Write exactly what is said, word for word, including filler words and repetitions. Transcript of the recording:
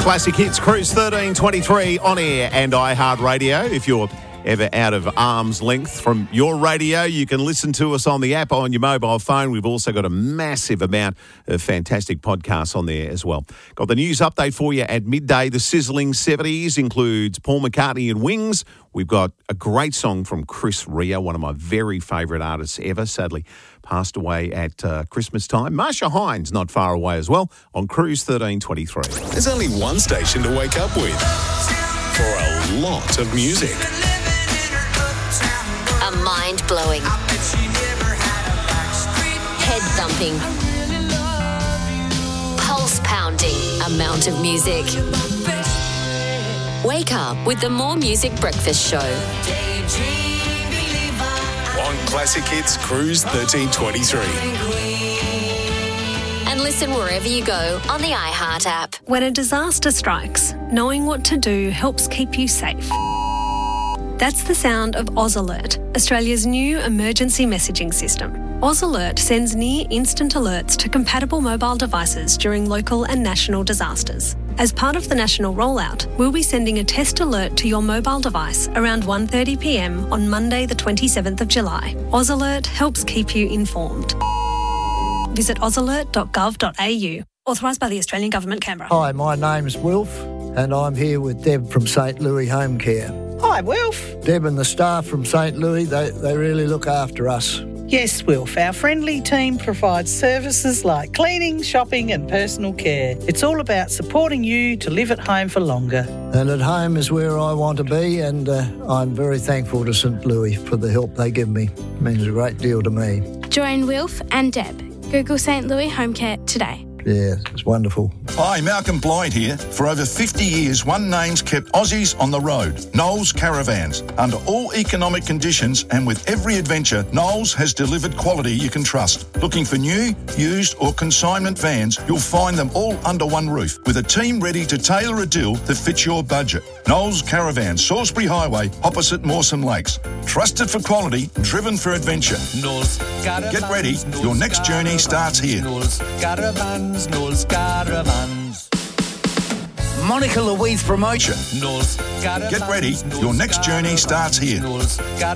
Classic Hits Cruise thirteen twenty-three on air and iHeartRadio. If you're ever out of arm's length from your radio, you can listen to us on the app on your mobile phone. We've also got a massive amount of fantastic podcasts on there as well. Got the news update for you at midday. The sizzling seventies includes Paul McCartney and Wings. We've got a great song from Chris Rea, one of my very favourite artists ever, sadly passed away at uh, Christmas time. Marsha Hines not far away as well on Cruise thirteen twenty-three. There's only one station to wake up with for a lot of music. A mind-blowing, head-thumping, pulse-pounding amount of music. Wake up with the More Music Breakfast Show. On Classic Hits Cruise thirteen twenty-three. And listen wherever you go on the iHeart app. When a disaster strikes, knowing what to do helps keep you safe. That's the sound of Oz Alert, Australia's new emergency messaging system. Oz Alert sends near-instant alerts to compatible mobile devices during local and national disasters. As part of the national rollout, we'll be sending a test alert to your mobile device around one thirty p m on Monday the twenty-seventh of July. Oz Alert helps keep you informed. Visit oz alert dot gov dot a u. Authorised by the Australian Government, Canberra. Hi, my name's Wilf and I'm here with Deb from St Louis Home Care. Hi, Wilf. Deb and the staff from St Louis, they, they really look after us. Yes, Wilf. Our friendly team provides services like cleaning, shopping and personal care. It's all about supporting you to live at home for longer. And at home is where I want to be, and uh, I'm very thankful to St Louis for the help they give me. It means a great deal to me. Join Wilf and Deb. Google St Louis Home Care today. Yeah, it's wonderful. Hi, Malcolm Blyde here. For over fifty years, one name's kept Aussies on the road. Knowles Caravans. Under all economic conditions and with every adventure, Knowles has delivered quality you can trust. Looking for new, used or consignment vans, you'll find them all under one roof with a team ready to tailor a deal that fits your budget. Knowles Caravans, Salisbury Highway, opposite Mawson Lakes. Trusted for quality, driven for adventure. Knowles Caravans. Get ready, your next journey starts here. Knowles Caravans, Knowles Caravans. Monica Louise Promotion. Knowles Caravans. Get ready, your next journey starts here. Knowles Caravans.